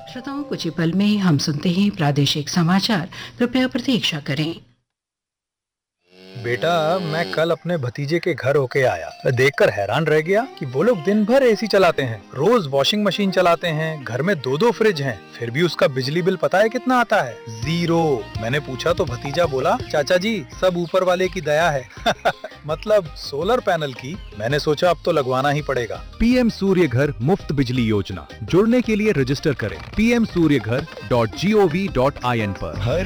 श्रोताओं, कुछ ही पल में हम सुनते हैं प्रादेशिक समाचार। कृपया प्रतीक्षा करें। बेटा, मैं कल अपने भतीजे के घर होके आया। मैं देखकर हैरान रह गया कि वो लोग दिन भर एसी चलाते हैं, रोज वॉशिंग मशीन चलाते हैं, घर में 2-2 फ्रिज हैं, फिर भी उसका बिजली बिल पता है कितना आता है? 0। मैंने पूछा तो भतीजा बोला, चाचा जी सब ऊपर वाले की दया है। मतलब सोलर पैनल की। मैंने सोचा अब तो लगवाना ही पड़ेगा। पीएम सूर्य घर मुफ्त बिजली योजना, जुड़ने के लिए रजिस्टर करें pmsuryaghar.gov.in पर। हर